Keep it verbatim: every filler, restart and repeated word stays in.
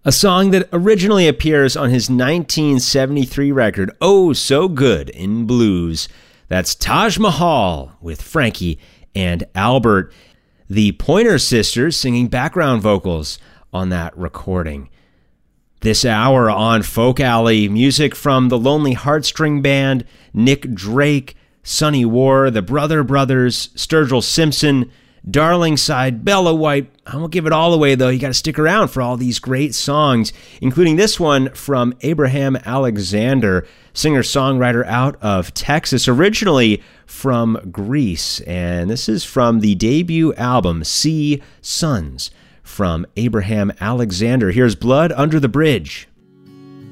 a song that originally appears on his nineteen seventy-three record, Oh So Good in Blues. That's Taj Mahal with Frankie and Albert, the Pointer Sisters singing background vocals on that recording. This hour on Folk Alley, music from the Lonely Heartstring Band, Nick Drake, Sonny War, the Brother Brothers, Sturgill Simpson, Darlingside, Bella White. I won't give it all away, though. You got to stick around for all these great songs, including this one from Abraham Alexander, singer-songwriter out of Texas, originally from Greece. And this is from the debut album, Sea Sons, from Abraham Alexander. Here's Blood Under the Bridge.